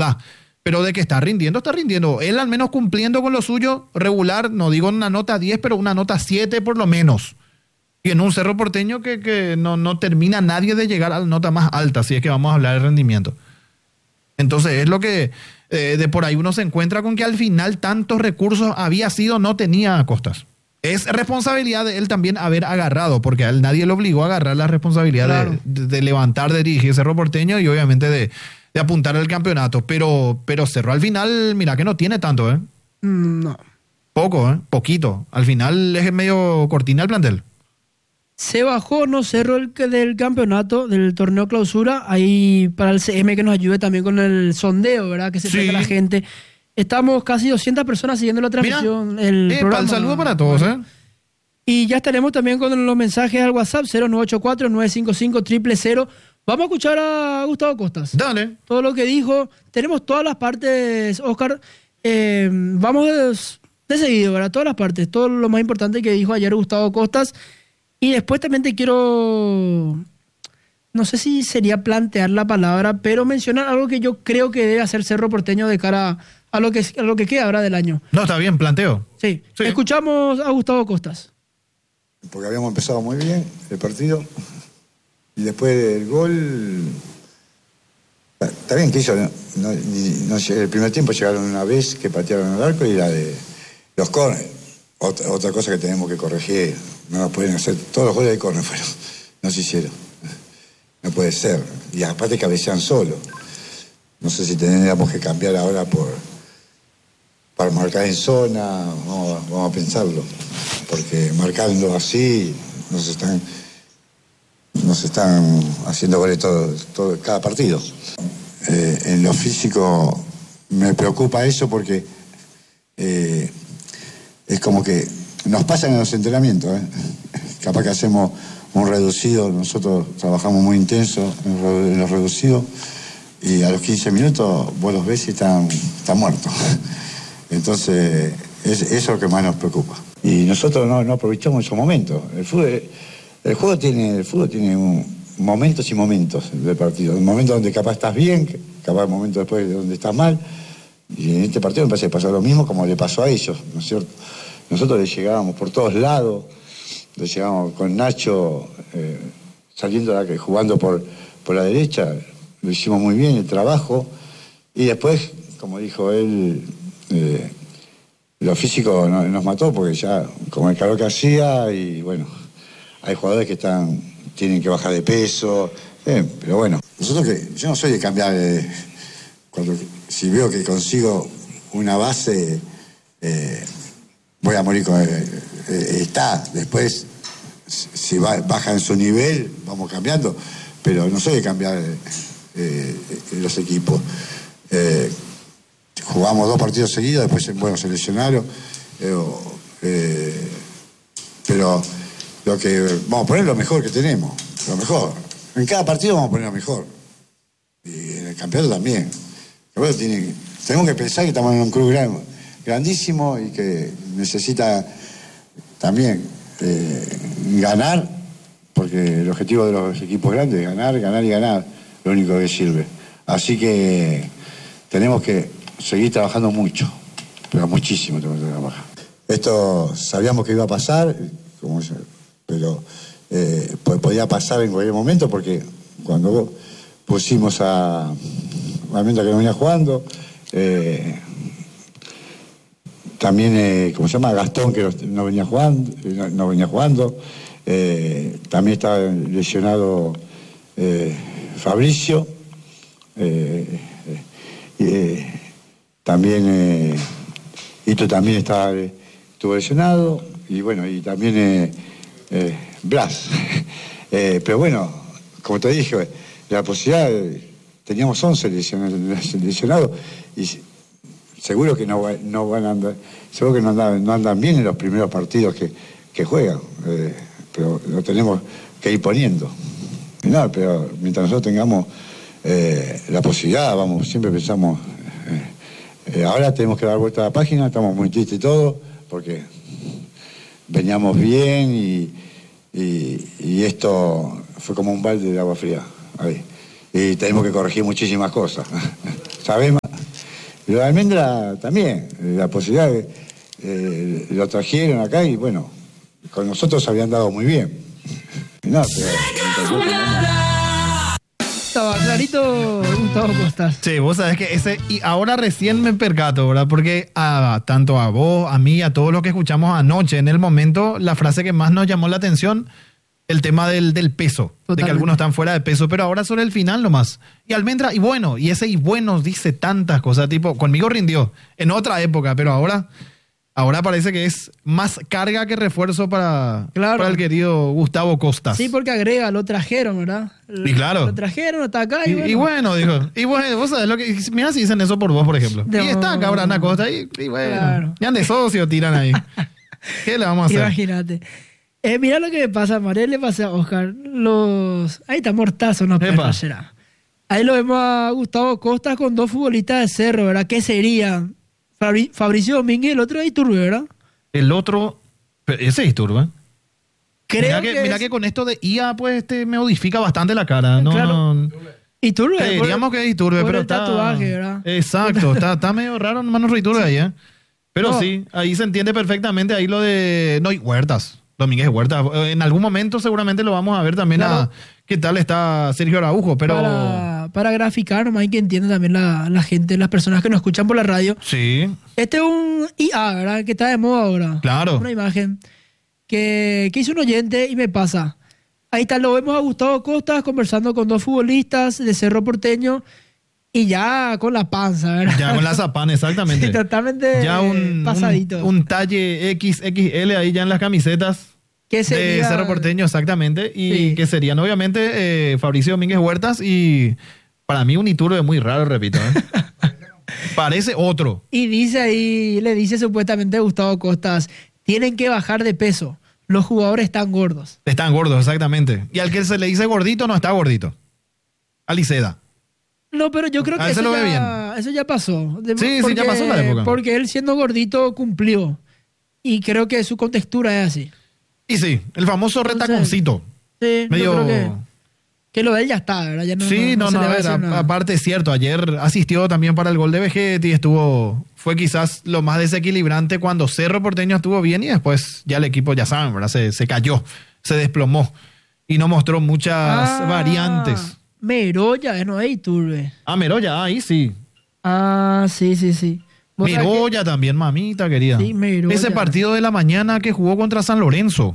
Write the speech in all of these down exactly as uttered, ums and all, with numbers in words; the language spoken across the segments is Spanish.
da. Pero de que está rindiendo, está rindiendo. Él al menos cumpliendo con lo suyo regular, no digo una nota diez, pero una nota siete por lo menos. Y en un Cerro Porteño que, que no, no termina nadie de llegar a la nota más alta, si es que vamos a hablar de rendimiento. Entonces es lo que eh, de por ahí uno se encuentra con que al final tantos recursos había sido, no tenía a Costas. Es responsabilidad de él también haber agarrado, porque a él nadie le obligó a agarrar la responsabilidad claro. de, de, de levantar, de dirigir Cerro Porteño y obviamente de, de apuntar al campeonato. Pero, pero Cerro al final, mira que no tiene tanto, ¿eh? No. Poco, ¿eh? Poquito. Al final es medio cortina el plantel. Se bajó, no Cerro el que del campeonato, del torneo clausura, ahí para el C M que nos ayude también con el sondeo, ¿verdad? Que se sí. la gente. Estamos casi doscientas personas siguiendo la transmisión. Mira, el eh, programa. Un saludo para todos, ¿eh? Y ya estaremos también con los mensajes al WhatsApp cero nueve ocho cuatro, nueve cinco cinco, cero cero cero. Vamos a escuchar a Gustavo Costas. Dale. Todo lo que dijo. Tenemos todas las partes, Oscar. Eh, vamos de, de seguido, ¿verdad? Todas las partes. Todo lo más importante que dijo ayer Gustavo Costas. Y después también te quiero, no sé si sería plantear la palabra, pero mencionar algo que yo creo que debe hacer Cerro Porteño de cara a lo que, a lo que queda ahora del año. No, está bien, planteo. Sí. sí. Escuchamos a Gustavo Costas. Porque habíamos empezado muy bien el partido y después del gol, está bien que hizo, no, no, no, el primer tiempo llegaron una vez que patearon al arco y la de los córneres. Otra, otra cosa que tenemos que corregir, no nos pueden hacer, todos los goles de córner fueron, no se hicieron. No puede ser. Y aparte cabecean solo. No sé si tendríamos que cambiar ahora por para marcar en zona, vamos, vamos a pensarlo. Porque marcando así nos están, nos están haciendo goles todo, todo, cada partido. Eh, en lo físico me preocupa eso porque eh, es como que nos pasan en los entrenamientos, ¿eh? Capaz que hacemos un reducido, nosotros trabajamos muy intenso en los reducidos y a los quince minutos vos los ves y están, están muertos. Entonces, es, eso es lo que más nos preocupa. Y nosotros no, no aprovechamos esos momentos. El fútbol, el juego tiene, el fútbol tiene un, momentos y momentos del partido. Un momento donde capaz estás bien, capaz un momento después donde estás mal. Y en este partido me parece que pasó lo mismo como le pasó a ellos, ¿no es cierto? Nosotros le llegábamos por todos lados, le llegábamos con Nacho eh, saliendo de la, jugando por, por la derecha, lo hicimos muy bien el trabajo, y después, como dijo él, eh, lo físico no, nos mató porque ya, como el calor que hacía, y bueno, hay jugadores que están tienen que bajar de peso, eh, pero bueno. Nosotros que, yo no soy de cambiar, eh, cuando, si veo que consigo una base, eh, voy a morir con él. Eh, está, después, si va, baja en su nivel, vamos cambiando, pero no soy de cambiar eh, los equipos. Eh, jugamos dos partidos seguidos, después, bueno, seleccionaron, eh, eh, pero lo que vamos a poner lo mejor que tenemos, lo mejor. En cada partido vamos a poner lo mejor. Y en el campeonato también. Pero tiene, tenemos que pensar que estamos en un club gran, grandísimo y que necesita también eh, ganar, porque el objetivo de los equipos grandes es ganar, ganar y ganar, lo único que sirve. Así que tenemos que seguir trabajando mucho, pero muchísimo tenemos que trabajar. Esto sabíamos que iba a pasar, como, pero eh, podía pasar en cualquier momento, porque cuando pusimos a, a Menta que no venía jugando, eh, también, eh, ¿cómo se llama? Gastón, que no venía jugando, no, no venía jugando. Eh, también estaba lesionado eh, Fabricio. Eh, eh, también eh, Ito también estaba, estuvo lesionado. Y bueno, y también eh, eh, Blas. eh, pero bueno, como te dije, la posibilidad, teníamos once lesionados y seguro que no, no van a andar, seguro que no andan, no andan bien en los primeros partidos que, que juegan, eh, pero lo tenemos que ir poniendo. No, pero mientras nosotros tengamos eh, la posibilidad, vamos, siempre pensamos, eh, eh, ahora tenemos que dar vuelta a la página, estamos muy tristes y todo, porque veníamos bien y, y, y esto fue como un balde de agua fría. Ahí. Y tenemos que corregir muchísimas cosas. Sabemos Lo de Almendra también, la posibilidad de, eh, lo trajeron acá y bueno, con nosotros habían dado muy bien. No, pero, Estaba clarito Gustavo Costas. Sí, vos sabés que ese, y ahora recién me percato, ¿verdad? Porque a, tanto a vos, a mí, a todos los que escuchamos anoche, en el momento, la frase que más nos llamó la atención, el tema del, del peso, Totalmente. de que algunos están fuera de peso, pero ahora sobre el final nomás. Y Almendra, y bueno, y ese y bueno dice tantas cosas, tipo, conmigo rindió, en otra época, pero ahora, ahora parece que es más carga que refuerzo para, Claro. para el querido Gustavo Costas. Sí, porque agrega, lo trajeron, ¿verdad? Y claro. Lo trajeron, está acá y, Y, bueno. y bueno, dijo. Y bueno, vos sabés lo que. Mira si dicen eso por vos, por ejemplo. De y está acá Brana Costa y, y bueno. Claro. Ya de socio tiran ahí. ¿Qué le vamos a hacer? Imagínate. Eh, mira lo que me pasa, María, le pasa a Oscar. Los... Ahí está Mortazo, no, Epa. pero será. Ahí lo vemos a Gustavo Costas con dos futbolistas de Cerro, ¿verdad? ¿Qué sería? Fabri- Fabricio Domínguez, el otro de Iturbe, ¿verdad? El otro. pero ese es Iturbe. Creo Mira que, que, mira es- que con esto de I A, pues este me modifica bastante la cara. No, Claro. no- Iturbe. Sí, por- diríamos que es Iturbe, por pero el está. tatuaje, ¿verdad? Exacto, está, está medio raro, hermano Iturbe ahí, ¿eh? Pero No. sí, ahí se entiende perfectamente ahí lo de. No, y Huertas. Domínguez Huertas. En algún momento seguramente lo vamos a ver también Claro. a qué tal está Sergio Araujo, pero. Para, para graficar, nomás hay que entienda también la, la gente, las personas que nos escuchan por la radio. Sí, Este es un I A, ¿verdad? Que está de moda ahora. Claro. Una imagen que, que hizo un oyente y me pasa. Ahí está, lo vemos a Gustavo Costas conversando con dos futbolistas de Cerro Porteño y ya con la panza, ¿verdad? ya con la zapana, exactamente. Sí, totalmente ya un, pasadito. un, un talle equis equis ele ahí ya en las camisetas ¿Qué de sería? Cerro Porteño, exactamente. Y Sí. que serían obviamente eh, Fabricio Domínguez Huertas y para mí un Iturbe muy raro, repito. ¿eh? Parece otro. Y dice ahí, le dice supuestamente Gustavo Costas, tienen que bajar de peso. Los jugadores están gordos. Están gordos, exactamente. Y al que se le dice gordito no está gordito. Aliceda. No, pero yo creo que A ese eso lo ve ya, eso ya pasó. De- Sí, sí, ya pasó la época. Porque él siendo gordito cumplió. Y creo que su contextura es así. Y sí, el famoso Entonces, retaconcito. Sí, Medio... yo creo que, que lo de él ya está, ¿verdad? Ya no, sí, no, se no, le va a a ver, hacer a- nada. aparte es cierto, ayer asistió también para el gol de Vegetti, estuvo, fue quizás lo más desequilibrante cuando Cerro Porteño estuvo bien y después ya el equipo, ya saben, ¿verdad? Se, se cayó, se desplomó y no mostró muchas Ah, variantes. Meroya, eh, no es Iturbe. Ah, Meroya, ahí sí. Ah, sí, sí, sí. ¿Vos sabés Meroya también, mamita querida. Sí, Meroya. Ese partido de la mañana que jugó contra San Lorenzo.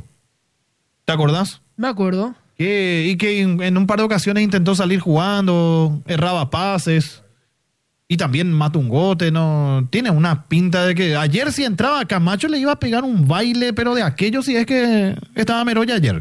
¿Te acordás? que- Me acuerdo. Que, y que en, en un par de ocasiones intentó salir jugando, erraba pases y también mata un gote, no tiene una pinta de que ayer si entraba Camacho le iba a pegar un baile, pero de aquello si es que estaba Meroya ayer.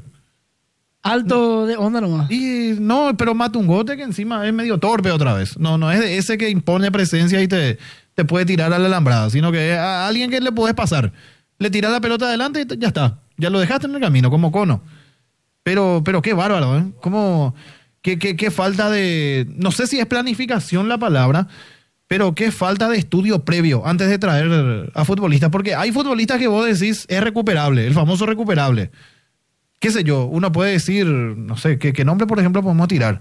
Alto de onda nomás. Y no, pero mata un gote que encima es medio torpe otra vez. No, no es de ese que impone presencia y te, te puede tirar a la alambrada, sino que es a alguien que le puedes pasar. Le tiras la pelota adelante y te- ya está. Ya lo dejaste en el camino, como cono. Pero, pero qué bárbaro, ¿eh? Como, qué, qué, qué falta de, no sé si es planificación la palabra, pero qué falta de estudio previo antes de traer a futbolistas. Porque hay futbolistas que vos decís es recuperable, el famoso recuperable. Qué sé yo, uno puede decir, no sé, ¿qué, qué nombre, por ejemplo, podemos tirar?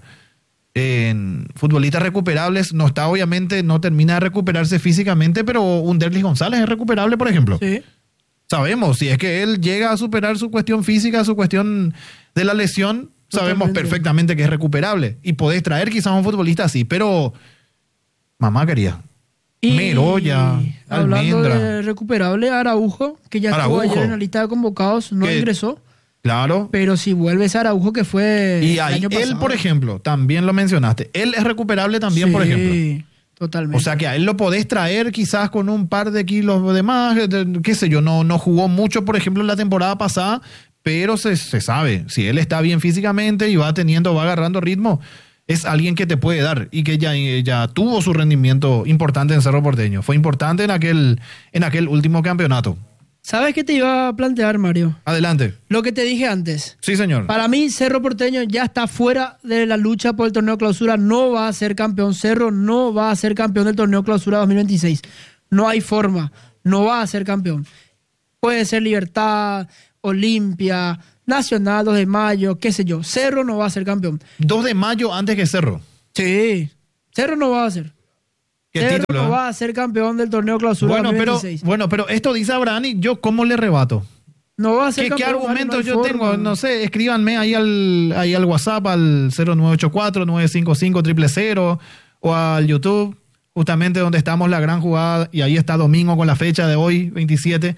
En futbolistas recuperables, no está obviamente, no termina de recuperarse físicamente, pero un Derlis González es recuperable, por ejemplo. Sí. Sabemos, si es que él llega a superar su cuestión física, su cuestión de la lesión, sabemos Totalmente. perfectamente que es recuperable. Y podés traer quizás a un futbolista así, pero mamá quería. Y Meroya, hablando Almendra. de recuperable, Araujo, que ya Araujo. estuvo ayer en la lista de convocados, no Que- ingresó. Claro. Pero si vuelve ese Araujo que fue Y el ahí, año él, pasado. por ejemplo, también lo mencionaste. Él es recuperable también, por Sí, ejemplo. totalmente. O sea que a él lo podés traer quizás con un par de kilos de más, de- qué sé yo, no, no jugó mucho, por ejemplo, la temporada pasada, pero se, se sabe, si él está bien físicamente y va teniendo, va agarrando ritmo, es alguien que te puede dar y que ya, ya tuvo su rendimiento importante en Cerro Porteño. Fue importante en aquel, en aquel último campeonato. ¿Sabes qué te iba a plantear, Mario? Adelante. Lo que te dije antes. Sí, señor. Para mí, Cerro Porteño ya está fuera de la lucha por el torneo clausura. No va a ser campeón. Cerro no va a ser campeón del torneo clausura dos mil veintiséis. No hay forma. No va a ser campeón. Puede ser Libertad, Olimpia, Nacional, dos de mayo, qué sé yo. Cerro no va a ser campeón. dos de mayo antes que Cerro. Sí. Cerro no va a ser. ¿Qué Cerro título, no eh? va a ser campeón del torneo clausura Bueno, pero, dos mil veintiséis. bueno, pero esto dice Abraham y yo cómo le rebato. No va a ser ¿Qué, ¿Qué campeón, Mario, argumentos no hay yo forma. tengo? No sé, escríbanme ahí al, ahí al WhatsApp, al cero nueve ocho cuatro, nueve cinco cinco, cero cero cero o al YouTube, justamente donde estamos la gran jugada, y ahí está Domingo con la fecha de hoy, veintisiete,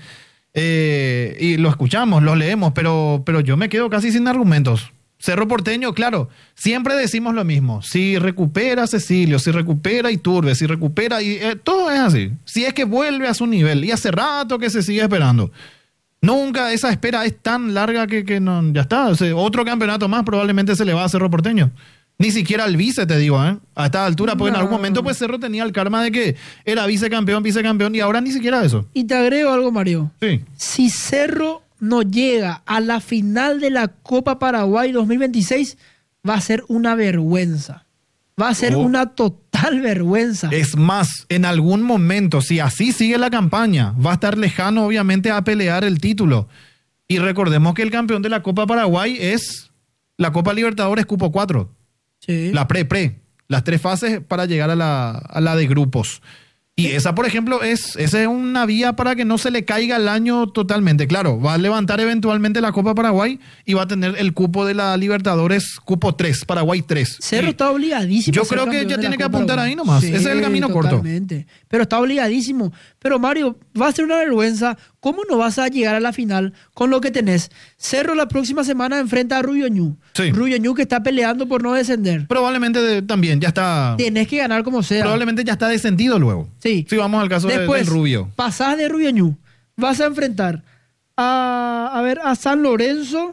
eh, y lo escuchamos, lo leemos, pero, pero yo me quedo casi sin argumentos. Cerro Porteño, claro, siempre decimos lo mismo. Si recupera Cecilio, si recupera Iturbe, si recupera... Y, eh, todo es así. Si es que vuelve a su nivel. Y hace rato que se sigue esperando. Nunca esa espera es tan larga que, que no, ya está. O sea, otro campeonato más probablemente se le va a Cerro Porteño. Ni siquiera al vice, te digo, ¿eh? A esta altura, porque No. en algún momento pues Cerro tenía el karma de que era vicecampeón, vicecampeón, y ahora ni siquiera eso. Y te agrego algo, Mario. Sí. Si Cerro no llega a la final de la Copa Paraguay dos mil veintiséis, va a ser una vergüenza. Va a ser Oh. una total vergüenza. Es más, en algún momento, si así sigue la campaña, va a estar lejano obviamente a pelear el título. Y recordemos que el campeón de la Copa Paraguay es la Copa Libertadores Cupo cuatro, Sí. la pre-pre, las tres fases para llegar a la, a la de grupos. Y esa, por ejemplo, es, esa es una vía para que no se le caiga el año totalmente. Claro, va a levantar eventualmente la Copa Paraguay y va a tener el cupo de la Libertadores Cupo tres, Paraguay tres. Cerro Y está obligadísimo. yo a ser creo que campeón ya de la tiene que Copa apuntar Paraguay. ahí nomás. Ese es el camino corto. Totalmente. Pero está obligadísimo. Pero Mario, va a ser una vergüenza. ¿Cómo no vas a llegar a la final con lo que tenés? Cerro la próxima semana enfrenta a Rubio Ñu. Sí. Rubio Ñu que está peleando por no descender. Probablemente de- también ya está... Tenés que ganar como sea. Probablemente ya está descendido luego. Sí. Si vamos al caso de- Después, del Rubio. pasás de Rubio Ñu. Vas a enfrentar a, a ver, a San Lorenzo.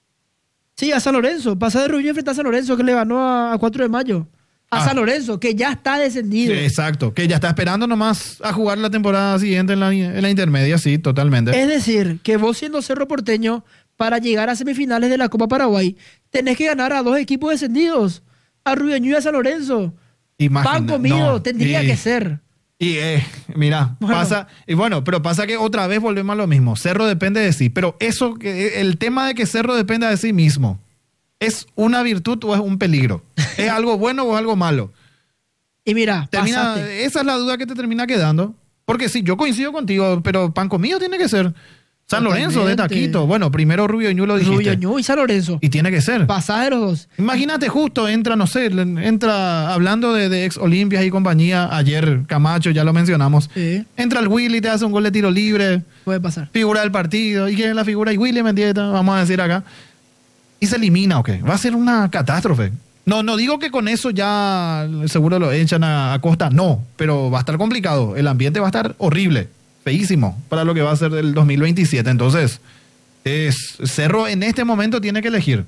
Sí, a San Lorenzo. Pasás de Rubio Ñu a enfrentar a San Lorenzo, que le ganó a, a cuatro de mayo. A Ah. San Lorenzo, que ya está descendido. Sí, exacto, que ya está esperando nomás a jugar la temporada siguiente en la, en la intermedia, sí, totalmente. Es decir, que vos siendo Cerro Porteño, para llegar a semifinales de la Copa Paraguay, tenés que ganar a dos equipos descendidos. A Rubio Ñu y a San Lorenzo. Imagina- Pan comido, no, tendría y- que ser. Y eh, mira, Bueno. pasa, y bueno, pero pasa que otra vez volvemos a lo mismo. Cerro depende de sí, pero eso, que el tema de que Cerro dependa de sí mismo, ¿es una virtud o es un peligro? ¿Es algo bueno o es algo malo? Y mira, Termina, pasaste. esa es la duda que te termina quedando. Porque sí, yo coincido contigo, pero pan comido tiene que ser. San Lorenzo de Totalmente. Taquito. Bueno, primero Rubio Ñu lo dijiste. Rubio Ñu y San Lorenzo. Y tiene que ser. Pasás de los dos. Imagínate justo, entra, no sé, le- entra hablando de, de ex Olimpias y compañía, ayer Camacho, ya lo mencionamos. Sí, Entra el Willy, te hace un gol de tiro libre, puede pasar. figura del partido. ¿Y quién es la figura? Y Willy Mendieta, vamos a decir acá. Y se elimina, ¿ok? Va a ser una catástrofe. No, no digo que con eso ya seguro lo echan a, a Costa, no, pero va a estar complicado. El ambiente va a estar horrible, feísimo, para lo que va a ser el dos mil veintisiete. Entonces, es, Cerro en este momento tiene que elegir.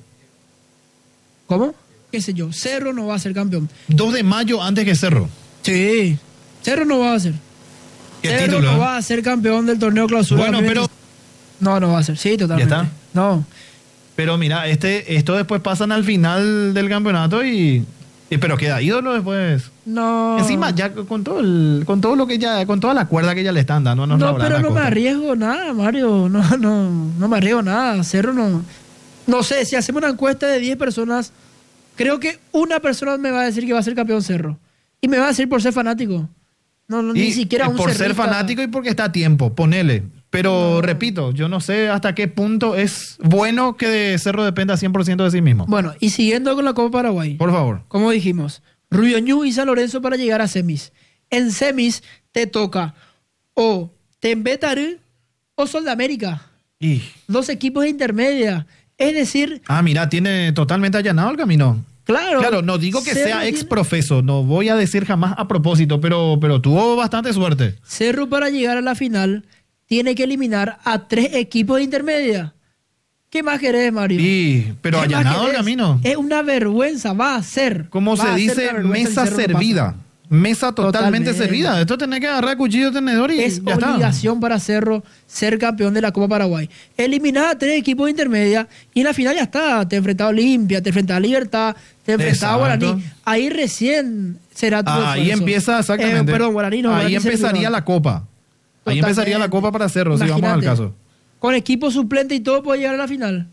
¿Cómo? ¿Qué sé yo? Cerro no va a ser campeón. dos de mayo antes que Cerro. Sí. Cerro no va a ser. ¿Qué Cerro título? no eh? va a ser campeón del torneo clausura. Bueno, pero, No, no va a ser. Sí, totalmente. ¿Ya está? No. pero mira, este, esto después pasan al final del campeonato y, y pero queda ídolo después. No. Encima, ya con todo el, con todo lo que ya, con toda la cuerda que ya le están dando, a No, Raúl pero no me Acosta. arriesgo nada, Mario. No, no, no me arriesgo nada. Cerro no. No sé, si hacemos una encuesta de diez personas, creo que una persona me va a decir que va a ser campeón Cerro. Y me va a decir por ser fanático. No, no, Y, ni siquiera eh, un por ser cerrista. fanático y porque está a tiempo, ponele. Pero No. repito, yo no sé hasta qué punto es bueno que de Cerro dependa cien por ciento de sí mismo. Bueno, y siguiendo con la Copa Paraguay. Por favor. Como dijimos, Rubio Ñu y San Lorenzo para llegar a semis. En semis te toca o Tembetarú o Sol de América. Y, Dos equipos de intermedia. Es decir, ah, mira, tiene totalmente allanado el camino. claro. Claro, no digo que Cerro sea ex tiene- profeso, no voy a decir jamás a propósito, pero, pero tuvo bastante suerte. Cerro para llegar a la final tiene que eliminar a tres equipos de intermedia. ¿Qué más querés, Mario? Y, pero ¿Qué más allanado el querés? camino. Es una vergüenza, va a ser. Como Va se a ser dice, una vergüenza mesa si Cerro no pasa. servida. Mesa totalmente, Totalmente. servida. Esto tenés que agarrar cuchillo, tenedor y Es ya está. obligación para Cerro ser campeón de la Copa Paraguay. Eliminar a tres equipos de intermedia y en la final ya está. Te enfrentás a Olimpia, te enfrentás a Libertad, te enfrentás a Exacto. Guaraní. Ahí recién será tu Ah, ahí esfuerzo. empieza exactamente. Eh, perdón, Guaraní no. ahí Guaraní se empezaría eliminó. la copa. Ahí Totalmente. empezaría la copa para Cerro, si vamos al Imagínate. caso. Con equipo suplente y todo puede llegar a la final.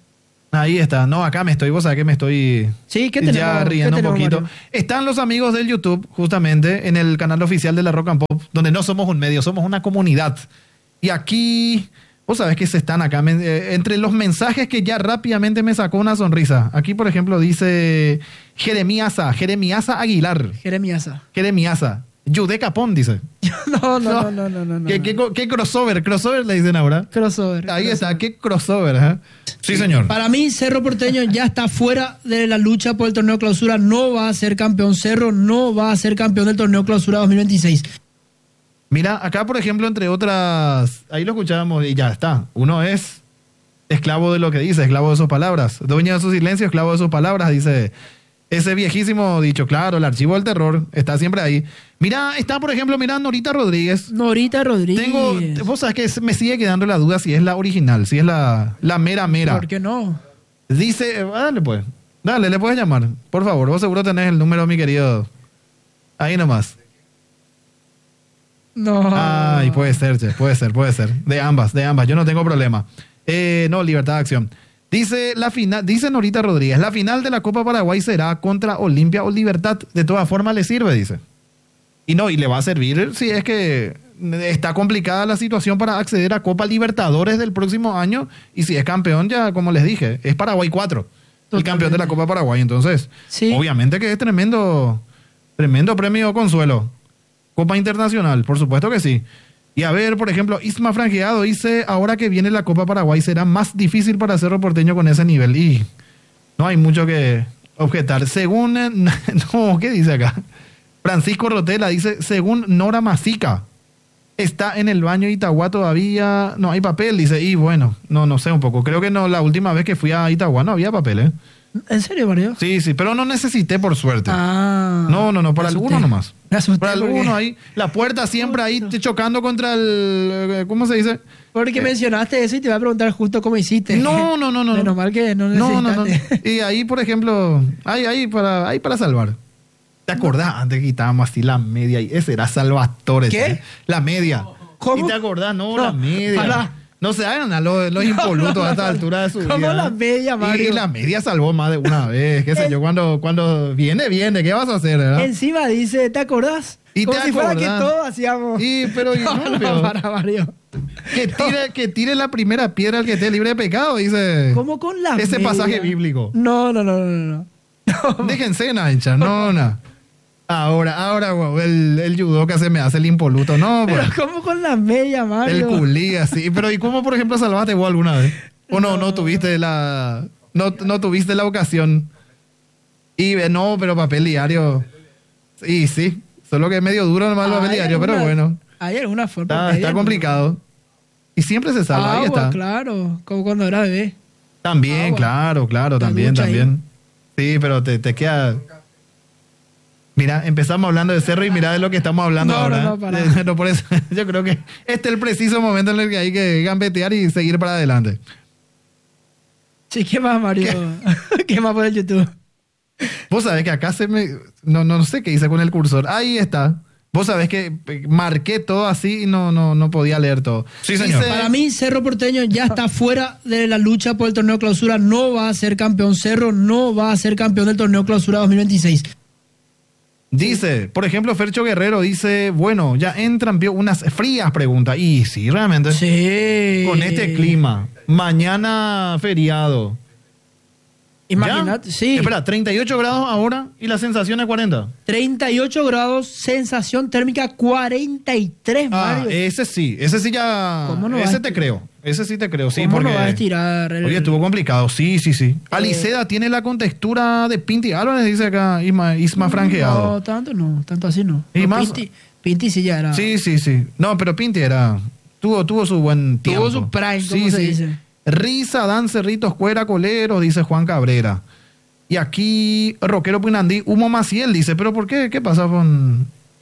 Ahí está. No, acá me estoy, vos sabés que me estoy Sí, ¿qué tenemos? ya ¿Qué riendo un tenemos, poquito. Mario? Están los amigos del YouTube, justamente, en el canal oficial de la Rock and Pop, donde no somos un medio, somos una comunidad. Y aquí, vos sabés que se están acá, men- eh, entre los mensajes que ya rápidamente me sacó una sonrisa. Aquí, por ejemplo, dice Jeremiasa, Jeremiasa Aguilar, Jeremiasa. Jeremiasa. Yude Capón, dice. No, no, no, no, no, no. ¿Qué, no. qué co- qué crossover? Crossover le dicen ahora. Crossover. Ahí crossover. está, qué crossover, ¿eh? Sí, señor. Para mí, Cerro Porteño ya está fuera de la lucha por el torneo clausura. No va a ser campeón. Cerro no va a ser campeón del torneo clausura dos mil veintiséis. Mira, acá, por ejemplo, entre otras, ahí lo escuchábamos y ya está. Uno es esclavo de lo que dice, esclavo de sus palabras. Dueño de su silencio, esclavo de sus palabras, dice ese viejísimo dicho. Claro, el archivo del terror está siempre ahí. Mira, está, por ejemplo, mira, Norita Rodríguez. Norita Rodríguez. Tengo, vos sabés que me sigue quedando la duda si es la original, si es la, la mera mera. ¿Por qué no? Dice, eh, dale pues, dale, le puedes llamar, por favor. Vos seguro tenés el número, mi querido. Ahí nomás. No. Ay, puede ser, che, puede ser, puede ser. De ambas, de ambas, yo no tengo problema. Eh, no, libertad de acción. Dice la final, dice Norita Rodríguez, la final de la Copa Paraguay será contra Olimpia o Libertad. De todas formas le sirve, dice. Y no, y le va a servir si es que está complicada la situación para acceder a Copa Libertadores del próximo año. Y si es campeón, ya como les dije, es Paraguay cuatro, el Totalmente. campeón de la Copa Paraguay. Entonces, Sí. obviamente que es tremendo, tremendo premio consuelo. Copa Internacional, por supuesto que sí. Y a ver, por ejemplo, Isma Franjeado dice, ahora que viene la Copa Paraguay será más difícil para Cerro Porteño con ese nivel. Y no hay mucho que objetar. Según, eh, no, ¿qué dice acá? Francisco Rotela dice, según Nora Masica, está en el baño Itagua todavía, no hay papel, dice, y bueno, no, no sé un poco. Creo que no, la última vez que fui a Itagua no había papel, ¿eh? ¿En serio, Mario? Sí, sí, pero no necesité por suerte. Ah. No, no, no, para Me asusté. alguno nomás. Me asusté Para porque- alguno ahí, la puerta siempre ahí te chocando contra el, ¿cómo se dice? Porque mencionaste eso y te iba a preguntar justo cómo hiciste. No, no, no, no. Menos mal que no No, no, no. necesitaste. Y ahí, por ejemplo, ahí, ahí para, ahí para salvar. ¿Te acordás? Antes quitábamos así la media y ese era Salvatore. ¿Qué? ¿sí? La media. ¿Cómo? ¿Y te acordás? No, No, la media. pará. No se hagan a los, los impolutos a esta altura de su vida. ¿Cómo la media, Mario? Y la media salvó más de una vez. ¿Qué sé Eh. yo? Cuando, cuando viene, viene. ¿Qué vas a hacer, verdad? Encima dice, ¿te acordás? Y Como te si fuera acordás. que todos hacíamos. Y, pero, y no, no, no, pero- para, Mario. Que tire, que tire la primera piedra al que esté libre de pecado, dice. ¿Cómo con la Ese media? pasaje bíblico. No, no, no, no, no. no. Déjense, Naincha, no, no. Ahora, ahora, guau, el, el judoka se me hace el impoluto. No, Pero pues, ¿cómo con la media, el Mario? culí, así. Pero, ¿y cómo, por ejemplo, salvaste vos alguna vez? ¿O no, no tuviste la. No, no tuviste la ocasión? Y eh, no, pero papel diario. Sí, sí. Solo que es medio duro nomás el papel Hay diario, pero alguna- bueno. Hay alguna forma. Está, media, está ¿no? complicado. Y siempre se salva, ahí Agua, está. claro. Como cuando era bebé. También, Agua. claro, claro, La también, ducha ahí. también. Sí, pero te, te queda. Mira, empezamos hablando de cerro y mira de lo que estamos hablando No, ahora. no, no, ¿eh? para. Eh, no, por eso, yo creo que este es el preciso momento en el que hay que gambetear y seguir para adelante. Sí, ¿qué más, Mario? ¿Qué más por el YouTube? Vos sabés que acá se me. No, no sé qué hice con el cursor. Ahí está. Vos sabés que eh, marqué todo así y no, no, no podía leer todo. Sí, señor. Dice, para mí, Cerro Porteño ya está fuera de la lucha por el torneo clausura. No va a ser campeón. Cerro no va a ser campeón del torneo clausura dos mil veintiséis. Dice, por ejemplo, Fercho Guerrero dice, bueno, ya entran vio, unas frías preguntas. Y sí, realmente. Sí. Con este clima. Mañana feriado. Imagínate, ¿Ya? sí. Espera, treinta y ocho grados ahora y la sensación es cuarenta. treinta y ocho grados, sensación térmica cuarenta y tres, Ah, Mario. ese sí, ese sí ya. ¿Cómo no ese vas te a- creo. Ese sí te creo, sí, ¿Cómo porque. no va a estirar? el- Oye, estuvo complicado, sí, sí, sí. Aliceda tiene la contextura de Pinti Álvarez, dice acá Isma, Isma Franjeado. No, tanto no, tanto así no. ¿Y No, más? Pinti, Pinti sí ya era. Sí, sí, sí. No, pero Pinti era. Tuvo, tuvo su buen Tuvo tiempo. su prime, ¿cómo se dice? Risa, dan cerritos, cuera, coleros, dice Juan Cabrera. Y aquí, Roquero Pinandí, Humo Maciel, dice, pero ¿por qué? ¿Qué pasa con...?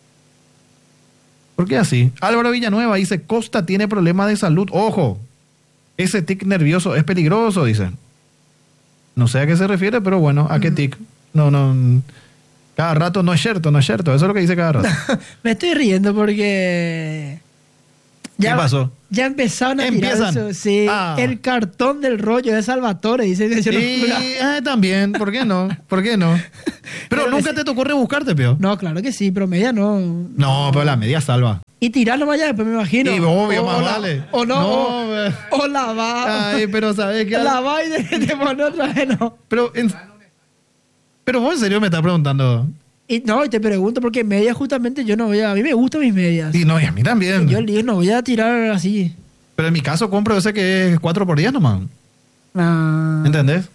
¿Por qué así? Álvaro Villanueva dice, Costa tiene problemas de salud. Ojo, ese tic nervioso es peligroso, dice. No sé a qué se refiere, pero bueno, ¿a qué tic? No, no... Cada rato no es cierto, no es cierto. Eso es lo que dice cada rato. Me estoy riendo porque Ya, ¿Qué pasó? Ya empezaron a tirar Empiezan. eso, sí. Ah. El cartón del rollo de Salvatore, dice que Y eh, también, ¿por qué no? ¿Por qué no? Pero, Pero nunca ese- te tocó rebuscarte, Pio. No, claro que sí, pero media no. No, pero la media salva. Y tirarlo más allá después, me imagino. Y obvio, o, más o la- vale. O no, No, o, ve. o la va. Ay, pero ¿sabes qué? La va y te, te pone otra vez, no. Pero, en- pero vos en serio me estás preguntando. Y no, y te pregunto porque medias justamente yo no voy a... A mí me gustan mis medias. Y no, y a mí también. Yo el día no voy a tirar así. Pero en mi caso compro ese que es cuatro por día nomás. Ah. ¿Entendés?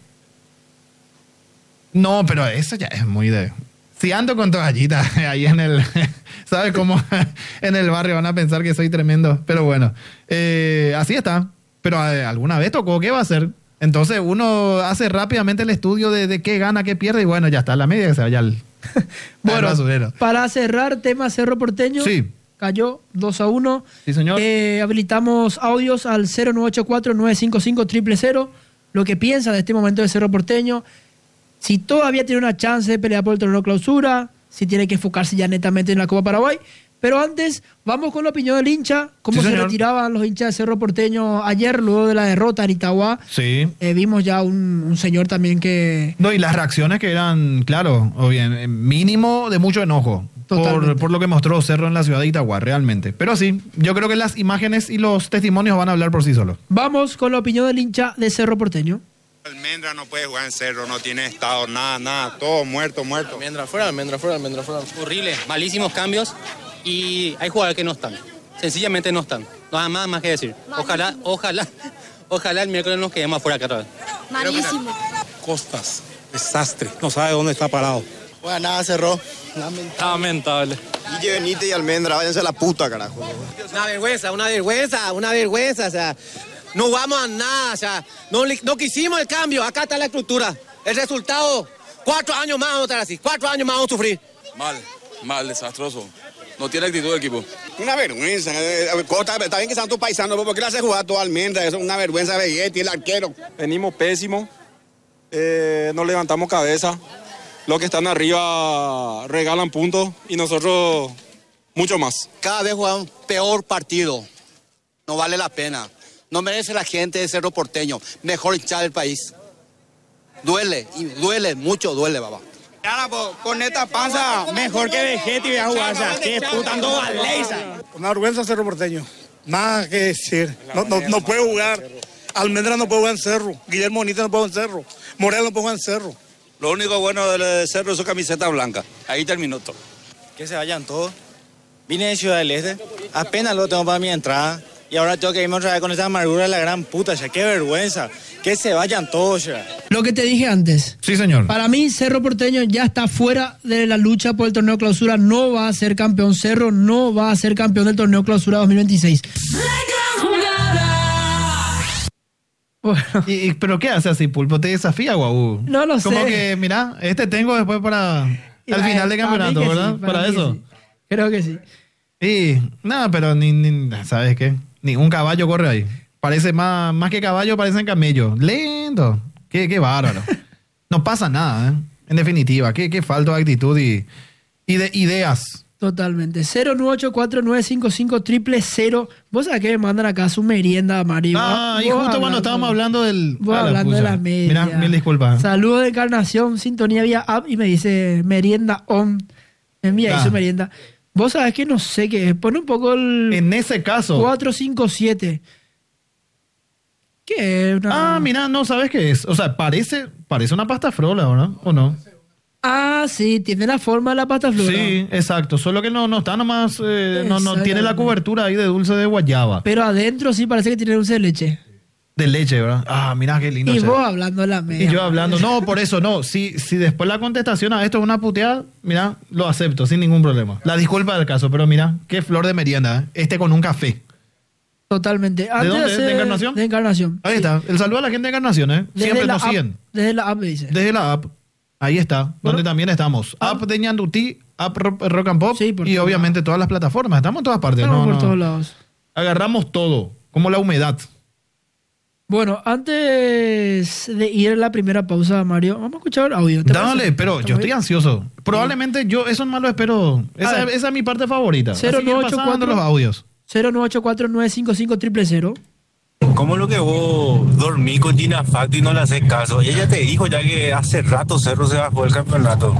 No, pero eso ya es muy de... Si ando con toallitas ahí en el... ¿Sabes cómo? En el barrio van a pensar que soy tremendo. Pero bueno, eh, así está. Pero eh, alguna vez tocó, ¿qué va a hacer? Entonces uno hace rápidamente el estudio de, de qué gana, qué pierde y bueno, ya está, la media que se vaya al, al Bueno, basurero. para cerrar tema Cerro Porteño, Sí. cayó dos a uno. Sí, señor. Eh, habilitamos audios al cero nueve ocho cuatro nueve cinco cinco cero cero cero. Lo que piensan de este momento de Cerro Porteño. Si todavía tiene una chance de pelear por el torneo clausura, si tiene que enfocarse ya netamente en la Copa Paraguay. Pero antes, vamos con la opinión del hincha. Cómo Sí, se señor. retiraban los hinchas de Cerro Porteño ayer, luego de la derrota en Itagua. Sí. Eh, vimos ya un, un señor también que... No, y las reacciones que eran, claro, o bien, eh, mínimo de mucho enojo Totalmente. por, por lo que mostró Cerro en la ciudad de Itagua, realmente. Pero sí, yo creo que las imágenes y los testimonios van a hablar por sí solos. Vamos con la opinión del hincha de Cerro Porteño. Almendra no puede jugar en Cerro, no tiene estado, nada, nada, todo muerto, muerto. Almendra fuera, almendra fuera, almendra fuera. Horrible, malísimos cambios y hay jugadores que no están. Sencillamente no están. Nada más, más que decir. Ojalá, ojalá, ojalá el miércoles nos quedemos afuera acá otra vez. Malísimo. Costas, desastre, no sabe dónde está parado. Bueno, nada, cerró. Lamentable. Guille Benítez y Almendra, váyanse a la puta, carajo. Una vergüenza, una vergüenza, una vergüenza, o sea, no vamos a nada, o sea, no, li- no quisimos el cambio, acá está la estructura. El resultado, cuatro años más vamos a estar así, cuatro años más vamos a sufrir. Mal, mal, desastroso. No tiene actitud el equipo. Una vergüenza. eh, eh, Costa, está bien que sean tus paisanos, pero ¿por qué le hace jugar todo Almendra? Eso es una vergüenza de Begetti, el arquero. Venimos pésimos, eh, nos levantamos cabeza. Los que están arriba regalan puntos y nosotros mucho más. Cada vez jugamos peor partido, no vale la pena. No merece la gente de Cerro Porteño, mejor hinchada del país. Duele, y duele, mucho duele, papá. Ahora, con esta panza, mejor que Vegetti voy a jugar. O sea, que putan dos a Leisa. Una vergüenza Cerro Porteño. Nada que decir. No, no, no puede jugar. Almendra no puede jugar en Cerro. Guillermo Bonita no puede jugar en Cerro. Morel no puede jugar en Cerro. Lo único bueno de Cerro es su camiseta blanca. Ahí terminó todo. Que se vayan todos. Vine de Ciudad del Este. Apenas lo tengo para mi entrada. Y ahora tengo que irme otra vez con esa amargura de la gran puta. Ya, qué vergüenza. Que se vayan todos ya. Lo que te dije antes. Sí, señor. Para mí, Cerro Porteño ya está fuera de la lucha por el torneo clausura. No va a ser campeón. Cerro no va a ser campeón del torneo clausura dos mil veintiséis. Bueno, ¿Y, y- ¿Pero qué hace así, Pulpo? ¿Te desafía, guau? No lo sé. Como que, mira, este tengo después para... y al para- final de para mí campeonato, que ¿verdad? sí, para mí que eso. sí. Creo que sí. Y nada, pero ni, ni- ¿sabes qué? Ni un caballo corre ahí. Parece más, más que caballo, parecen camello. Lento. Qué, qué bárbaro. No pasa nada, ¿eh? En definitiva, qué, qué falta de actitud y, y de ideas. Totalmente. cero nueve ocho cuatro nueve cinco cinco cero cero cero. Vos sabés que me mandan acá su merienda, Mario. Ah, Vos y justo hablando- cuando estábamos hablando del... Vos Ah, la hablando de pucha. la media. Mira, mil disculpas. Saludos de Encarnación, sintonía vía app y me dice merienda on. Me envía ahí Ah. su merienda. Vos sabés que no sé qué es. Pone un poco el En ese caso... cuatro cinco siete. ¿Qué es? Una- Ah, mira, no, ¿sabes qué es? O sea, parece, parece una pasta frola, ¿verdad? ¿O no? Ah, sí, tiene la forma de la pata flora. Sí, exacto. Solo que no, no está nomás... eh, no, no tiene la Exactamente. cobertura ahí de dulce de guayaba. Pero adentro sí parece que tiene dulce de leche. De leche, ¿verdad? Ah, mira qué lindo. Y che. vos hablando de la media. Y yo hablando, no, por eso no. Si, si después la contestación a esto es una puteada, mira, lo acepto sin ningún problema. La disculpa del caso, pero mira, qué flor de merienda, ¿eh? Este con un café. Totalmente. Antes dónde es? ¿De hacer- Encarnación? De Encarnación. Ahí Sí. está. El saludo a la gente de Encarnación, ¿eh? Desde Siempre la nos app- siguen. Desde la app me dice. Desde la app. Ahí está, donde también estamos. App de Ñandutí, app Rock, Rock and Pop Sí, por y todos obviamente todas las plataformas. Estamos en todas partes. Estamos no, por no. todos lados. Agarramos todo, como la humedad. Bueno, antes de ir a la primera pausa, Mario, vamos a escuchar audio. ¿te Dale, parece? pero yo ¿Está estoy bien? ansioso. Probablemente yo eso más lo espero. A Esa, ver. esa es mi parte favorita. cero Así que nueve ocho pasando cuatro los audios. cero nueve ocho cuatro nueve cinco cinco cero cero cero. ¿Cómo lo que vos dormís con Gina Facto y no le haces caso? Ella te dijo ya que hace rato Cerro se bajó del campeonato.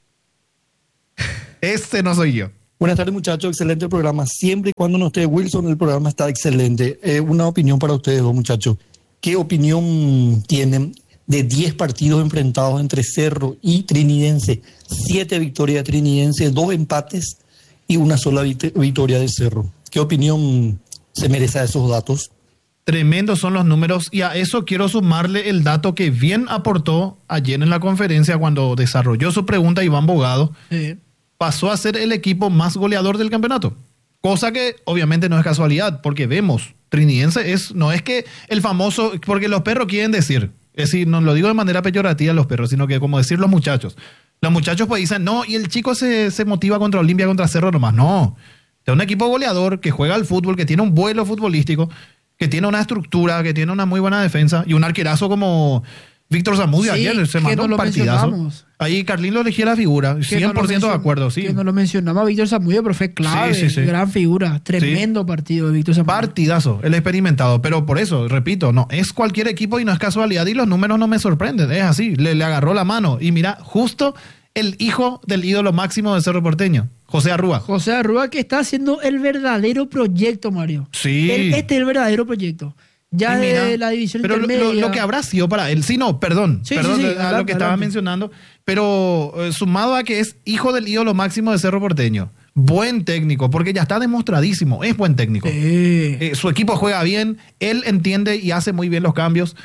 Este no soy yo. Buenas tardes, muchachos. Excelente programa. Siempre y cuando no esté Wilson, el programa está excelente. Eh, una opinión para ustedes dos, muchachos. ¿Qué opinión tienen de diez partidos enfrentados entre Cerro y Trinidense? siete victorias de Trinidense, dos empates y una sola vit- victoria de Cerro. ¿Qué opinión se merece a esos datos? Tremendos son los números y a eso quiero sumarle el dato que bien aportó ayer en la conferencia cuando desarrolló su pregunta Iván Bogado. Sí. Pasó a ser el equipo más goleador del campeonato. Cosa que obviamente no es casualidad, porque vemos, Trinidense es, no es que el famoso, porque los perros quieren decir, es decir, no lo digo de manera peyorativa los perros, sino que como decir los muchachos. Los muchachos pues dicen, no, y el chico se, se motiva contra Olimpia, contra Cerro nomás. No, es un equipo goleador que juega al fútbol, que tiene un vuelo futbolístico, que tiene una estructura, que tiene una muy buena defensa y un arquerazo como Víctor Zamudio Sí, ayer se que mandó no un lo partidazo. mencionamos. Ahí Carlín lo elegía la figura, Que cien por ciento no de lo acuerdo, sí. Que no lo mencionaba Víctor Zamudio, pero fue clave, Sí, sí, sí. gran figura, tremendo partido de Víctor Zamudio. Partidazo, el experimentado, pero por eso, repito, no, es cualquier equipo y no es casualidad y los números no me sorprenden, es así, le, le agarró la mano y mira, justo el hijo del ídolo máximo del Cerro Porteño, José Arrúa. José Arrúa, que está haciendo el verdadero proyecto, Mario. Sí. El- este es el verdadero proyecto. Ya Y mira, de la división pero lo, intermedia. lo- lo que habrá sido para él, sí, no, perdón, Sí, perdón sí, sí, a adelante, lo que estaba adelante. mencionando, pero eh, sumado a que es hijo del ídolo máximo de Cerro Porteño, buen técnico, porque ya está demostradísimo, es buen técnico. Sí. Eh, su equipo juega bien, él entiende y hace muy bien los cambios.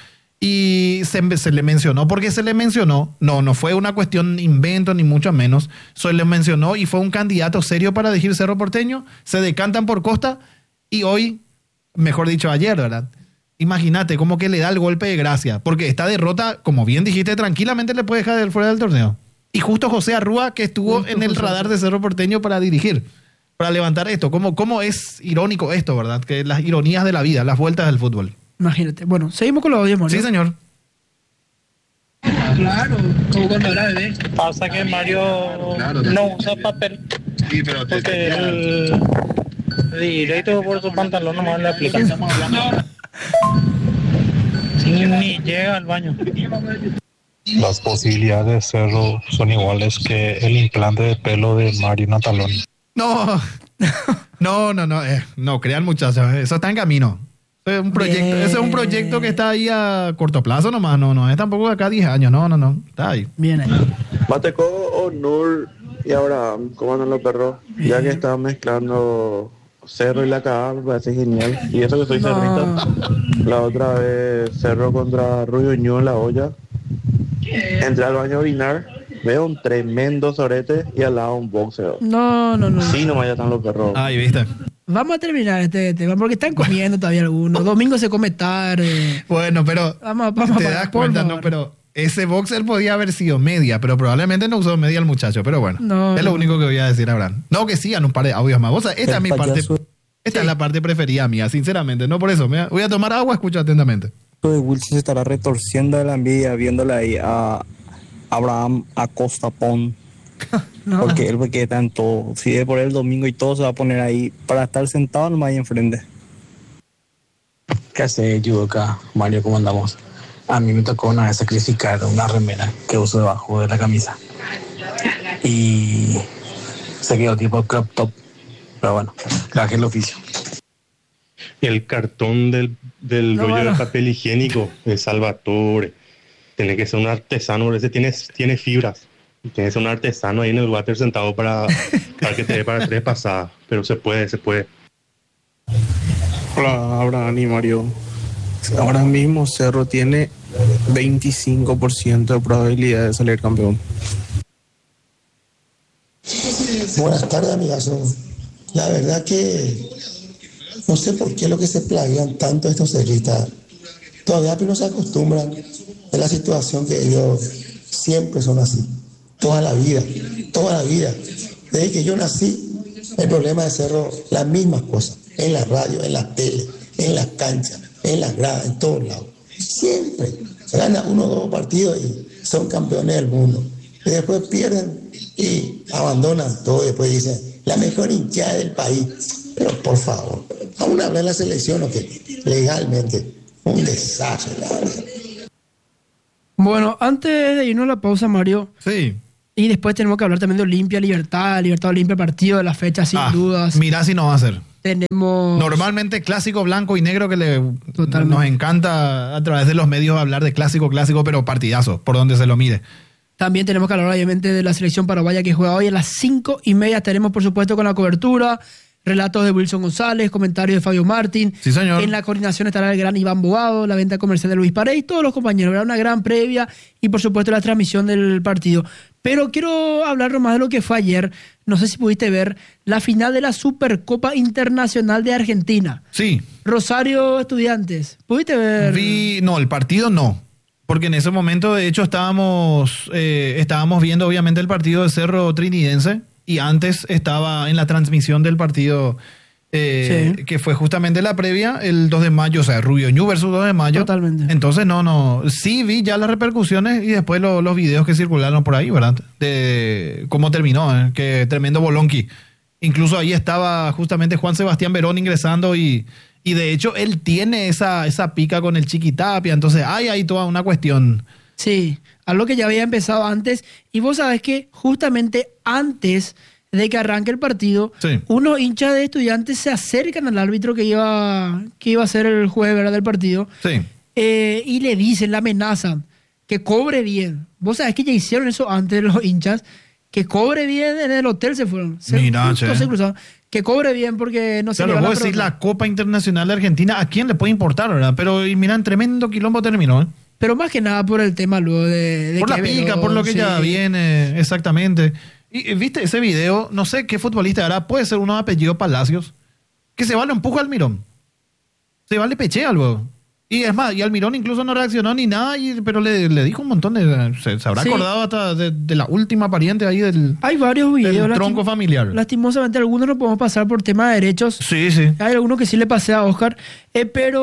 Y se, se le mencionó, porque se le mencionó, no, no fue una cuestión invento ni mucho menos, se le mencionó y fue un candidato serio para dirigir Cerro Porteño, se decantan por Costa y hoy, mejor dicho ayer, ¿verdad? Imagínate cómo que le da el golpe de gracia, porque esta derrota, como bien dijiste, tranquilamente le puede dejar fuera del torneo. Y justo José Arrúa, que estuvo Justo en el José. radar de Cerro Porteño para dirigir, para levantar esto. ¿Cómo, cómo es irónico esto, verdad? Que las ironías de la vida, las vueltas del fútbol. Imagínate. Bueno, seguimos con los audios, Mario. Sí, señor. Claro, como cuando era bebé. Pasa que Mario no usa papel. Porque el directo por su pantalón nomás le aplica. Sí, ni llega al baño. Las posibilidades de Cerro son iguales que el implante de pelo de Mario Natalón. No, no, no, no, eh, no, crean muchachos, eso está en camino. Eso es un proyecto, Bien. ese es un proyecto que está ahí a corto plazo nomás, no, no, es tampoco de acá a diez años, no, no, no, está ahí. Bien ahí. Mateco, Onur y Abraham, ¿cómo andan los perros? Ya que estaban mezclando Cerro y la Cagada, me parece genial. Y eso que soy No. cerrista. La otra vez Cerro contra Rubio Ñu en la olla. Entré al baño a orinar, veo un tremendo sorete y al lado un boxeo. No, no, no. Sí, nomás ya están los perros. Ahí, viste. Vamos a terminar este tema porque están comiendo todavía algunos. Domingo se come tarde. Bueno, pero Vamos, vamos te a parar, das por cuenta, favor. no, pero ese boxer podía haber sido media, pero probablemente no usó media el muchacho, pero bueno, No, es lo no. único que voy a decir, Abraham. No, que sigan un par de audios más. Vos sabés, esta El es mi parte, payaso. esta es la parte preferida mía, sinceramente, no por eso. Me voy a tomar agua, escucho atentamente. De Wilson se estará retorciendo de la envidia viéndole ahí a Abraham Acosta Pon. No. Porque él porque está en todo. Si es por el domingo y todo se va a poner ahí para estar sentado nomás ahí enfrente. ¿Qué hace Yudoka? Mario, ¿cómo andamos? A mí me tocó una vez sacrificar una remera que uso debajo de la camisa. Y se quedó tipo crop top. Pero bueno, traje el oficio. El cartón del, del No, rollo bueno. de papel higiénico de Salvatore. Tiene que ser un artesano, ese tiene, tiene fibras. Tiene que ser un artesano ahí en el water sentado para, para que te dé para tres pasadas. Pero se puede, se puede. Hola, Abraham y Mario. Ahora mismo Cerro tiene veinticinco por ciento de probabilidad de salir campeón. Buenas tardes, amigazo. La verdad que no sé por qué lo que se plaguean tanto estos cerristas. Todavía no se acostumbran de la situación que ellos siempre son así. Toda la vida, toda la vida. Desde que yo nací, el problema de Cerro, las mismas cosas. En la radio, en la tele, en las canchas, en las gradas, en todos lados. Siempre. Gana uno o dos partidos y son campeones del mundo. Y después pierden y abandonan todo y después dicen, la mejor hinchada del país. Pero por favor, Aún hablar de la selección, o que legalmente, un desastre, la verdad. Bueno, antes de irnos a la pausa, Mario. Sí. Y después tenemos que hablar también de Olimpia, Libertad, Libertad Olimpia, partido de la fecha, sin Ah, dudas. Mirá si no va a ser. Tenemos... Normalmente clásico blanco y negro que le nos encanta a través de los medios hablar de clásico, clásico, pero partidazo, por donde se lo mire. También tenemos que hablar obviamente de la selección paraguaya que juega hoy a las cinco y media. Estaremos por supuesto con la cobertura, relatos de Wilson González, comentarios de Fabio Martín. Sí, señor. En la coordinación estará el gran Iván Bogado, la venta comercial de Luis Paredes y todos los compañeros. Habrá una gran previa y por supuesto la transmisión del partido. Pero quiero hablar nomás de lo que fue ayer. No sé si pudiste ver la final de la Supercopa Internacional de Argentina. Sí. Rosario Estudiantes. ¿Pudiste ver? Vi, no, el partido no. Porque en ese momento, de hecho, estábamos, eh, estábamos viendo obviamente el partido de Cerro Trinidense y antes estaba en la transmisión del partido eh, Sí. que fue justamente la previa, el dos de mayo, o sea, Rubio Ñu versus dos de mayo. Totalmente. Entonces, no, no, sí vi ya las repercusiones y después lo- los videos que circularon por ahí, ¿verdad? De cómo terminó, ¿eh? Que tremendo bolonqui. Incluso ahí estaba justamente Juan Sebastián Verón ingresando y, y de hecho él tiene esa, esa pica con el Chiquitapia, entonces hay ahí toda una cuestión. Sí, algo que ya había empezado antes. Y vos sabés que justamente antes de que arranque el partido, Sí. unos hinchas de Estudiantes se acercan al árbitro que iba, que iba a ser el juez, ¿verdad?, del partido, Sí. eh, y le dicen, le amenazan, que cobre bien. Vos sabés que ya hicieron eso antes los hinchas, que cobre bien en el hotel se fueron. Se, Mirá, justo che. se cruzaron. Que cobre bien porque no se Claro, le va vos la decís pelota. la Copa Internacional de Argentina, ¿a quién le puede importar, verdad? Pero y mira, en tremendo quilombo terminó, ¿eh? Pero más que nada por el tema luego de... de Por la que pica, Verón, por lo que sí. ya viene, exactamente. Y y, viste ese video, no sé qué futbolista hará, puede ser uno de apellido Palacios, que se va, lo empuja al Mirón. Se va, le pechea luego. Y es más, y Almirón incluso no reaccionó ni nada, y, pero le, le dijo un montón de... Se, se habrá Sí. acordado hasta de, de la última pariente ahí del, Hay varios del videos. tronco lastim- familiar. Lastimosamente algunos no podemos pasar por tema de derechos. Sí, sí. Hay algunos que sí le pasé a Oscar. eh,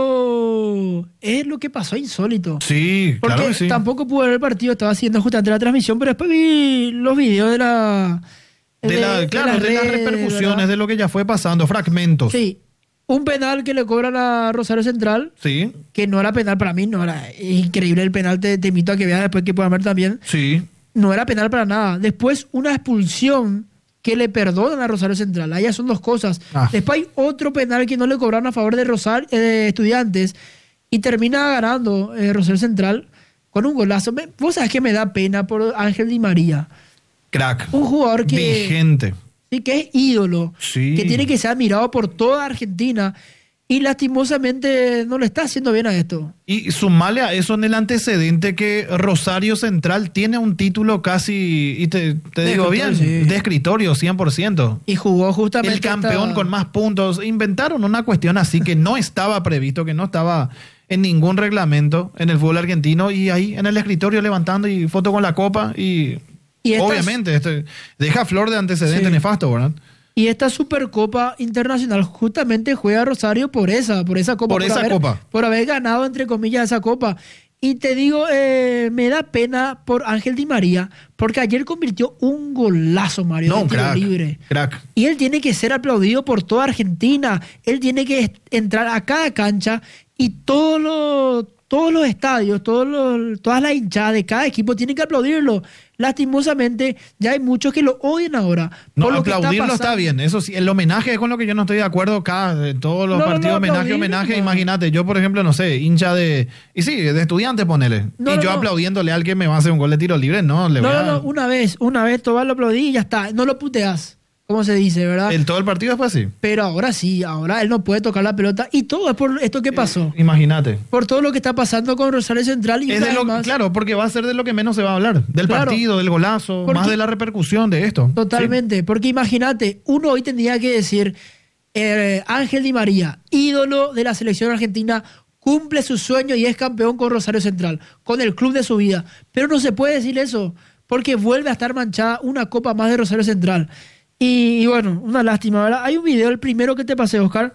pero es lo que pasó insólito. Sí, Porque claro que sí. tampoco pude ver el partido, estaba haciendo justamente la transmisión, pero después vi los videos de la... De la, claro, las de las redes, repercusiones, ¿verdad? de lo que ya fue pasando, fragmentos. Sí. Un penal que le cobran a Rosario Central, Sí, que no era penal para mí, no era es increíble el penal, te, te invito a que veas después que puedan ver también. sí. No era penal para nada. Después una expulsión que le perdonan a Rosario Central. Ahí ya son dos cosas. Ah. Después hay otro penal que no le cobraron a favor de Rosario, eh, de Estudiantes y termina ganando eh, Rosario Central con un golazo. Me- Vos sabés que me da pena por Ángel Di María. Crack. Un jugador que, Vigente. sí, que es ídolo, Sí. que tiene que ser admirado por toda Argentina y lastimosamente no le está haciendo bien a esto. Y sumarle a eso en el antecedente que Rosario Central tiene un título casi, y te, te De digo bien, escritorio, sí. de escritorio, cien por ciento. Y jugó justamente El campeón hasta- con más puntos. Inventaron una cuestión así que no estaba previsto, que no estaba en ningún reglamento en el fútbol argentino, y ahí en el escritorio levantando y foto con la copa y, Y estas- obviamente este, deja flor de antecedente Sí. nefasto, ¿verdad? Y esta Supercopa Internacional justamente juega Rosario por esa, por esa copa. Por esa haber, copa. Por haber ganado, entre comillas, esa copa. Y te digo, eh, me da pena por Ángel Di María, porque ayer convirtió un golazo, Mario, No, de tiro crack, libre. crack. Y él tiene que ser aplaudido por toda Argentina. Él tiene que est- entrar a cada cancha y todos los, todos los estadios, todos los, todas las hinchadas de cada equipo tienen que aplaudirlo. Lastimosamente, ya hay muchos que lo odian ahora. No, por lo que aplaudirlo está, pasando. bien, eso sí, el homenaje es con lo que yo no estoy de acuerdo acá, de todos los No, no, partidos, no, homenaje, aplaudir, homenaje, no. imagínate, yo por ejemplo, no sé, hincha de, y sí, de estudiante ponele, No, y no, yo no. aplaudiéndole a alguien me va a hacer un gol de tiro libre, no, le No, voy no, a... no, una vez, una vez, Tobal lo aplaudí y ya está. No lo puteas, como se dice, ¿verdad? El, todo el partido después sí, Pero ahora sí, ahora él no puede tocar la pelota y todo es por esto que pasó. imagínate. Por todo lo que está pasando con Rosario Central y Es una de vez lo, más- claro, porque va a ser de lo que menos se va a hablar, del Claro. partido, del golazo, Porque- más de la repercusión de esto. Totalmente, porque imagínate, uno hoy tendría que decir, eh, Ángel Di María, ídolo de la selección argentina, cumple su sueño y es campeón con Rosario Central, con el club de su vida. Pero no se puede decir eso, porque vuelve a estar manchada una copa más de Rosario Central. Y, y bueno, una lástima, ¿verdad? Hay un video, el primero que te pasé, Oscar,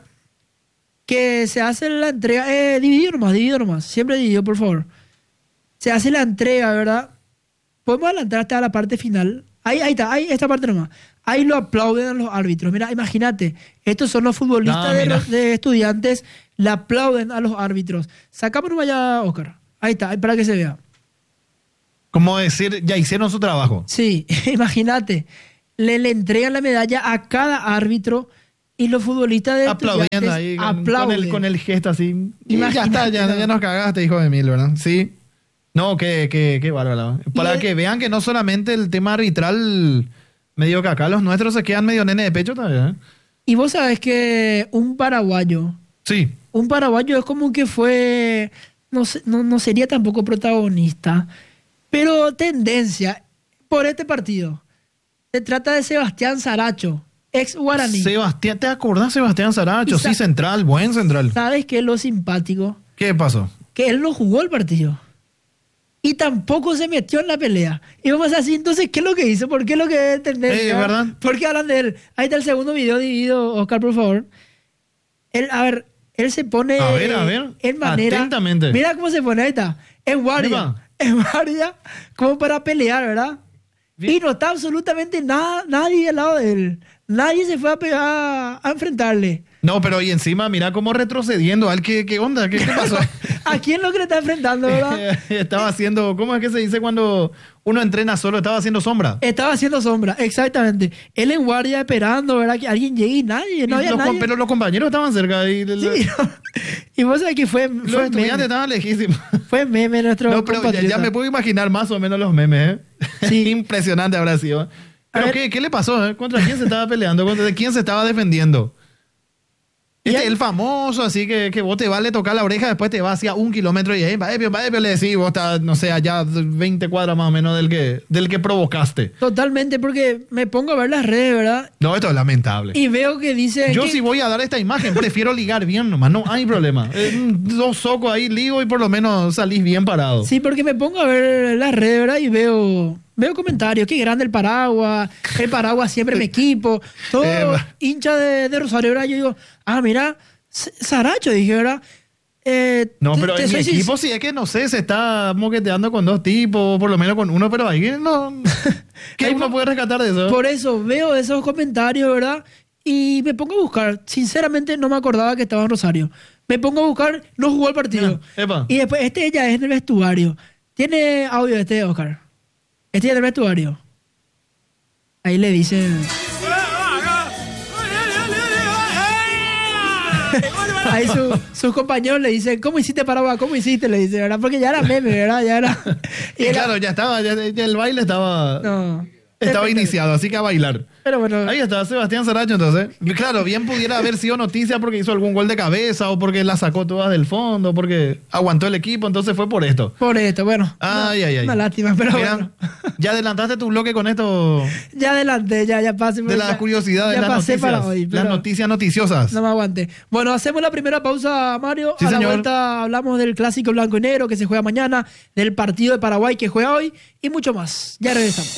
que se hace la entrega, eh, dividido nomás, dividido nomás, siempre dividido, por favor. Se hace la entrega, ¿verdad? Podemos adelantar hasta la parte final. Ahí, ahí está, ahí, esta parte nomás. ahí lo aplauden a los árbitros. Mira, imagínate, estos son los futbolistas No, de, mira. los- de Estudiantes, le aplauden a los árbitros. Sacámonos allá, Oscar. Ahí está, ahí para que se vea. Como decir, ya hicieron su trabajo. Sí, imagínate, le, le entregan la medalla a cada árbitro y los futbolistas de Aplaudiendo Estudiantes ahí con, con aplauden. el, con el gesto así. Y ya Imagínate, está, ya, ¿no? ya nos cagaste, hijo de mil, ¿verdad? Sí. No, qué, qué, qué bárbaro. Para Y el- que vean que no solamente el tema arbitral, medio que acá los nuestros se quedan medio nene de pecho también. ¿eh? Y vos sabés que un paraguayo, Sí. un paraguayo es como que fue, no, sé- no, no sería tampoco protagonista, pero tendencia por este partido. Se trata de Sebastián Saracho, ex guaraní. Sebastián, ¿te acordás Sebastián Saracho? Y sa- Sí, central, buen central. ¿Sabes qué es lo simpático? ¿Qué pasó? Que él no jugó el partido. Y tampoco se metió en la pelea. Y vamos así, entonces, ¿qué es lo que hizo? ¿Por qué es lo que es tendencia? Eh, ¿verdad? ¿Por qué hablan de él? Ahí está el segundo video dividido, Oscar, por favor. Él, a ver, él se pone A ver, a ver. en manera... Atentamente. Mira cómo se pone, ahí está. En guardia. Epa. En guardia, como para pelear, ¿verdad? Y no está absolutamente nada, nadie al lado de él. Nadie se fue a pegar, a enfrentarle. No, pero y encima, mira cómo retrocediendo. Al ¿qué, qué onda? ¿Qué, qué pasó? ¿A quién lo que le está enfrentando, verdad? Estaba haciendo, ¿cómo es que se dice cuando uno entrena solo? Estaba haciendo sombra. Estaba haciendo sombra, exactamente. Él en guardia esperando, ¿verdad? Que alguien llegue y nadie, no Y había los, nadie. Pero los compañeros estaban cerca. Y, Sí, y vos sabés que fue, los fue estudiantes meme. estaban lejísimos. Fue meme nuestro No, pero ya, compatriota. ya me puedo imaginar más o menos los memes, ¿eh? Impresionante habrá sido. Pero ver. ¿qué, ¿qué le pasó? eh? ¿Contra quién se estaba peleando? ¿Contra de quién se estaba defendiendo? Este es el famoso, así que, que vos te vas, le tocas la oreja, después te vas hacia un kilómetro y ahí, va, Epio, va, Epio, le decís, vos estás, no sé, allá veinte cuadras más o menos del que, del que provocaste. Totalmente, porque me pongo a ver las redes, ¿verdad? No, esto es lamentable. Y veo que dice Yo que- si voy a dar esta imagen, prefiero ligar bien nomás, no hay problema. Eh, dos socos ahí, ligo y por lo menos salís bien parado. Sí, porque me pongo a ver las redes, ¿verdad? Y veo, veo comentarios. Qué grande el Paraguas. El Paraguas siempre mi equipo. Todo Eh, va. hincha de, de Rosario, ¿verdad? Yo digo, ah, mira, S- Saracho, dije, ¿verdad? Eh, No, te- pero te en mi soy sin- equipo sí es que no sé, se está moqueteando con dos tipos, por lo menos con uno, pero ahí no. ¿Qué uno puede rescatar de eso? Por eso veo esos comentarios, ¿verdad? Y me pongo a buscar. Sinceramente no me acordaba que estaba en Rosario. Me pongo a buscar, no jugó el partido. Epa. Y después, este ya es en el vestuario. Tiene audio este, Oscar. Este ya es en el vestuario. Ahí le dicen... Ahí su- sus compañeros le dicen, ¿cómo hiciste Paraguay? ¿Cómo hiciste? Le dice, ¿verdad? Porque ya era meme, ¿verdad? Ya era... Y claro, ya estaba, ya, ya el baile estaba, No. estaba iniciado, así que a bailar. Pero bueno. Ahí está Sebastián Saracho, entonces. Y claro, bien pudiera haber sido noticia porque hizo algún gol de cabeza o porque la sacó todas del fondo, porque aguantó el equipo, entonces fue por esto. Por esto, bueno. Ay, ay, ay. Una lástima, pero Mira, bueno. ya adelantaste tu bloque con esto Ya adelante, ya, ya pasé. de la ya- curiosidad de ya las pasé noticias. para hoy. Las pero noticias noticiosas. No me aguante. Bueno, hacemos la primera pausa, Mario. Sí, a la señor. vuelta hablamos del clásico blanco y negro que se juega mañana, del partido de Paraguay que juega hoy y mucho más. Ya regresamos.